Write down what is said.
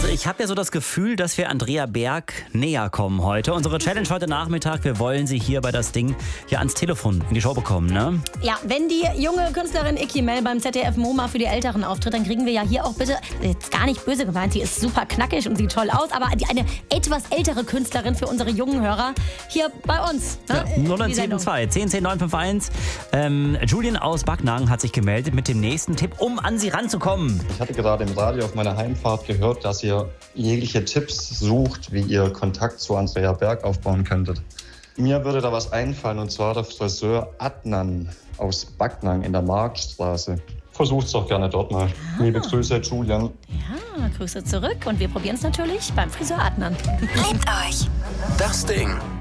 Also ich habe ja so das Gefühl, dass wir Andrea Berg näher kommen heute. Unsere Challenge heute Nachmittag, wir wollen sie hier bei das Ding hier ans Telefon in die Show bekommen, ne? Ja, wenn die junge Künstlerin Icky Mel beim ZDF MoMA für die Älteren auftritt, dann kriegen wir ja hier auch bitte, jetzt gar nicht böse gemeint, die ist super knackig und sieht toll aus, aber eine etwas ältere Künstlerin für unsere jungen Hörer hier bei uns. Ne? Ja, 0172 10 10 951. Julian aus Backnang hat sich gemeldet mit dem nächsten Tipp, um an sie ranzukommen. Ich hatte gerade im Radio auf meiner Heimfahrt gehört, dass ihr jegliche Tipps sucht, wie ihr Kontakt zu Andrea Berg aufbauen könntet. Mir würde da was einfallen, und zwar der Friseur Adnan aus Backnang in der Marktstraße. Versucht's doch gerne dort mal. Liebe Grüße, Julian. Ja, Grüße zurück und wir probieren es natürlich beim Friseur Adnan. Liebt euch. Das Ding.